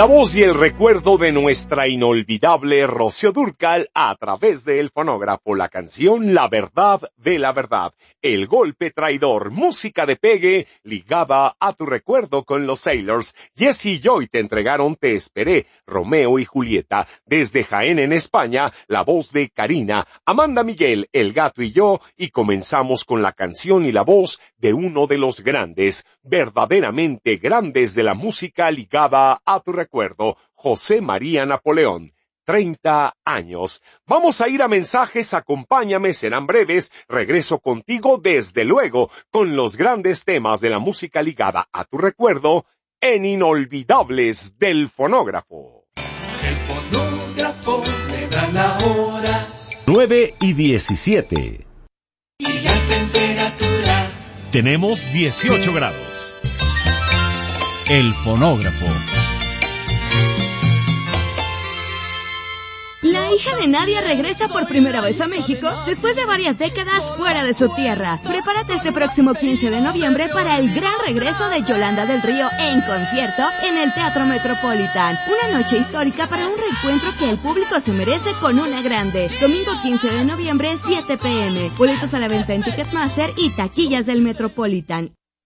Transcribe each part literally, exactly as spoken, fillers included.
La voz y el recuerdo de nuestra inolvidable Rocío Dúrcal a través del fonógrafo, la canción La Verdad de la Verdad, El Golpe Traidor, música de pegue ligada a tu recuerdo con los Sailors. Jesse y Joy te entregaron Te Esperé, Romeo y Julieta. Desde Jaén en España, la voz de Karina, Amanda Miguel, El Gato y yo, y comenzamos con la canción y la voz de uno de los grandes, verdaderamente grandes de la música ligada a tu recuerdo, José María Napoleón. treinta años. Vamos a ir a mensajes, acompáñame, serán breves. Regreso contigo desde luego con los grandes temas de la música ligada a tu recuerdo en Inolvidables del Fonógrafo. El fonógrafo le da la hora. nueve y diecisiete. Y la temperatura. Tenemos dieciocho grados. El fonógrafo. La hija de Nadia regresa por primera vez a México después de varias décadas fuera de su tierra. Prepárate este próximo quince de noviembre para el gran regreso de Yolanda del Río en concierto en el Teatro Metropolitan. Una noche histórica para un reencuentro que el público se merece con una grande. Domingo quince de noviembre, siete pe eme. Boletos a la venta en Ticketmaster y taquillas del Metropolitan.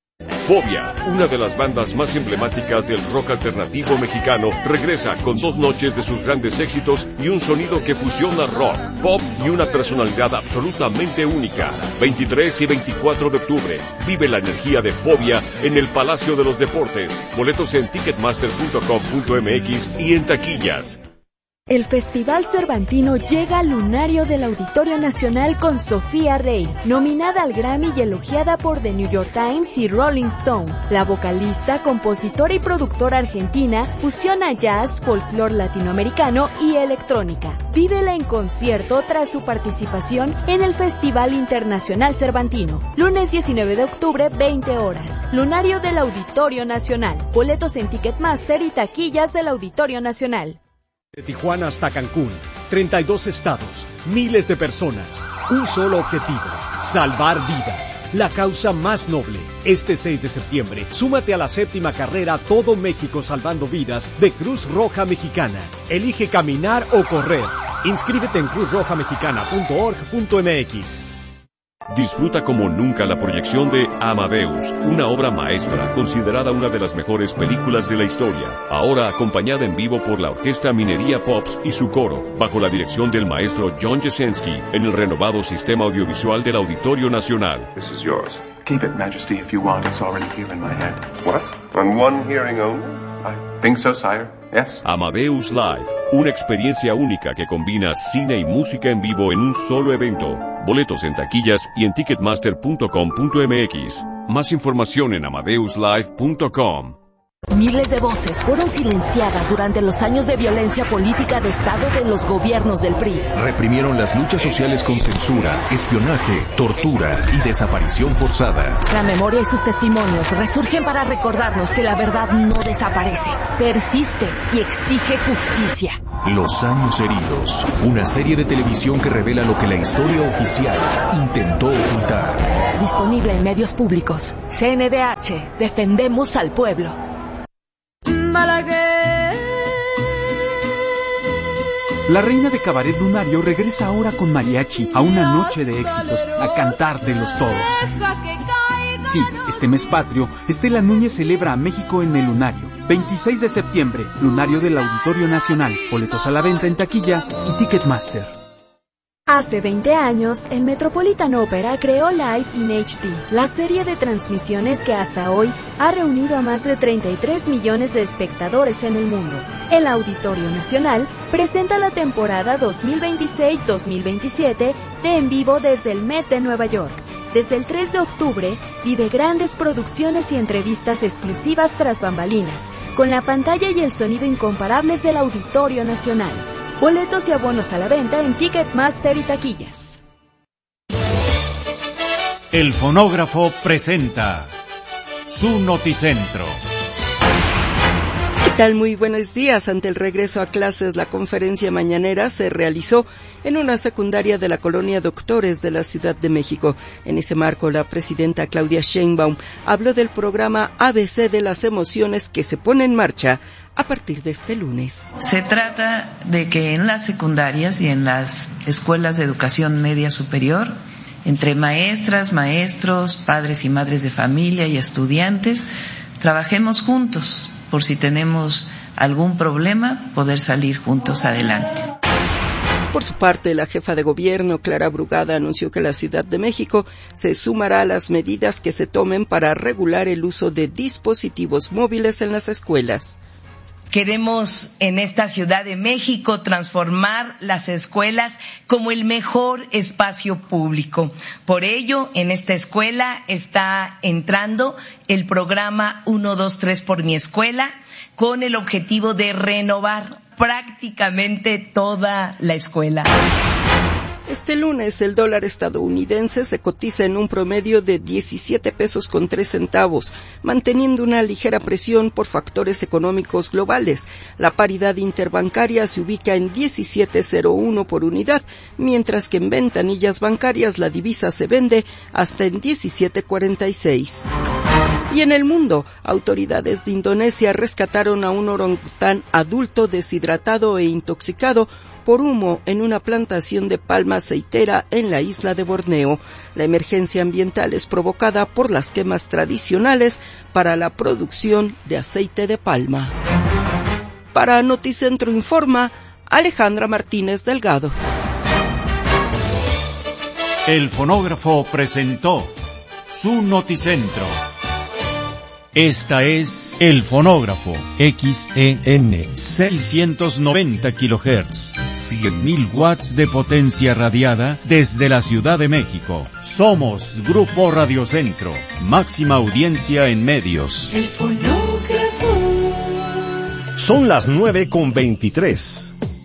Fobia, una de las bandas más emblemáticas del rock alternativo mexicano, regresa con dos noches de sus grandes éxitos y un sonido que fusiona rock, pop y una personalidad absolutamente única. veintitrés y veinticuatro de octubre, vive la energía de Fobia en el Palacio de los Deportes. Boletos en ticketmaster punto com punto eme equis y en taquillas. El Festival Cervantino llega al lunario del Auditorio Nacional con Sofía Rey, nominada al Grammy y elogiada por The New York Times y Rolling Stone. La vocalista, compositora y productora argentina fusiona jazz, folclore latinoamericano y electrónica. Vívela en concierto tras su participación en el Festival Internacional Cervantino. Lunes diecinueve de octubre, veinte horas. Lunario del Auditorio Nacional. Boletos en Ticketmaster y taquillas del Auditorio Nacional. De Tijuana hasta Cancún, treinta y dos estados, miles de personas, un solo objetivo, salvar vidas, la causa más noble. Este seis de septiembre, súmate a la séptima carrera Todo México Salvando Vidas de Cruz Roja Mexicana. Elige caminar o correr. Inscríbete en cruz roja mexicana punto org punto eme equis. Disfruta como nunca la proyección de Amadeus, una obra maestra considerada una de las mejores películas de la historia, ahora acompañada en vivo por la Orquesta Minería Pops y su coro, bajo la dirección del maestro John Jasenski, en el renovado sistema audiovisual del Auditorio Nacional. This is yours. Keep it, Majesty, if you want. It's already here in my head. What? On one hearing only? I think so, sire. Yes. Amadeus Live, una experiencia única que combina cine y música en vivo en un solo evento. Boletos en taquillas y en ticketmaster punto com punto eme equis. Más información en amadeus live punto com. Miles de voces fueron silenciadas durante los años de violencia política de Estado de los gobiernos del P R I. Reprimieron las luchas sociales con censura, espionaje, tortura y desaparición forzada. La memoria y sus testimonios resurgen para recordarnos que la verdad no desaparece, persiste y exige justicia. Los años heridos, una serie de televisión que revela lo que la historia oficial intentó ocultar. Disponible en medios públicos. C N D H, defendemos al pueblo. La reina de Cabaret Lunario regresa ahora con mariachi a una noche de éxitos, a cantar de los todos. Sí, este mes patrio, Estela Núñez celebra a México en el Lunario. veintiséis de septiembre, Lunario del Auditorio Nacional. Boletos a la venta en taquilla y Ticketmaster. Hace veinte años, el Metropolitan Opera creó Live in H D, la serie de transmisiones que hasta hoy ha reunido a más de treinta y tres millones de espectadores en el mundo. El Auditorio Nacional presenta la temporada dos mil veintiséis dos mil veintisiete de En Vivo desde el Met de Nueva York. Desde el tres de octubre, vive grandes producciones y entrevistas exclusivas tras bambalinas, con la pantalla y el sonido incomparables del Auditorio Nacional. Boletos y abonos a la venta en Ticketmaster y taquillas. El fonógrafo presenta su Noticentro. tal? Muy buenos días. Ante el regreso a clases, la conferencia mañanera se realizó en una secundaria de la colonia Doctores de la Ciudad de México. En ese marco, la presidenta Claudia Sheinbaum habló del programa A B C de las emociones que se pone en marcha a partir de este lunes. Se trata de que en las secundarias y en las escuelas de educación media superior, entre maestras, maestros, padres y madres de familia y estudiantes, trabajemos juntos por si tenemos algún problema, poder salir juntos adelante. Por su parte, la jefa de gobierno, Clara Brugada, anunció que la Ciudad de México se sumará a las medidas que se tomen para regular el uso de dispositivos móviles en las escuelas. Queremos en esta Ciudad de México transformar las escuelas como el mejor espacio público. Por ello, en esta escuela está entrando el programa uno dos tres por mi escuela, con el objetivo de renovar prácticamente toda la escuela. Este lunes el dólar estadounidense se cotiza en un promedio de diecisiete pesos con tres centavos, manteniendo una ligera presión por factores económicos globales. La paridad interbancaria se ubica en diecisiete cero uno por unidad, mientras que en ventanillas bancarias la divisa se vende hasta en diecisiete cuarenta y seis. Y en el mundo, autoridades de Indonesia rescataron a un orangután adulto deshidratado e intoxicado por humo en una plantación de palma aceitera en la isla de Borneo. La emergencia ambiental es provocada por las quemas tradicionales para la producción de aceite de palma. Para Noticentro Informa, Alejandra Martínez Delgado. El fonógrafo presentó su Noticentro. Esta es El Fonógrafo, X E N, seiscientos noventa kilohertz, cien mil watts de potencia radiada desde la Ciudad de México. Somos Grupo Radiocentro, máxima audiencia en medios. El fonógrafo. Son las nueve con veintitrés.